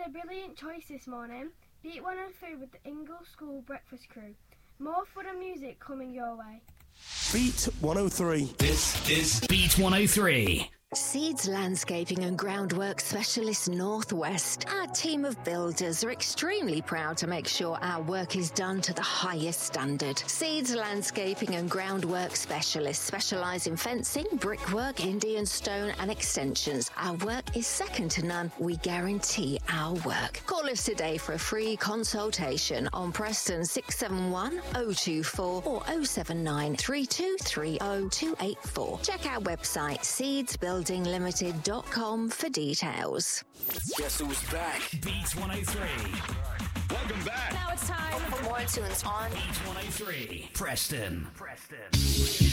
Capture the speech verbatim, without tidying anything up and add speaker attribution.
Speaker 1: a brilliant choice this morning. Beat one oh three with the Ingle School Breakfast Crew. More fun and music coming your way.
Speaker 2: Beat one oh three.
Speaker 3: This is Beat one oh three.
Speaker 4: Seeds Landscaping and Groundwork Specialists Northwest. Our team of builders are extremely proud to make sure our work is done to the highest standard. Seeds Landscaping and Groundwork Specialists specialise in fencing, brickwork, Indian stone and extensions. Our work is second to none. We guarantee our work. Call us today for a free consultation on Preston six seven one, oh two four or oh seven nine, three two three oh, two eight four. Check our website, seeds building limited dot com for details.
Speaker 3: Guess who's back? Beat one oh three. Welcome back.
Speaker 5: Now it's time for more tunes on
Speaker 3: Beat one oh three. Preston. Preston.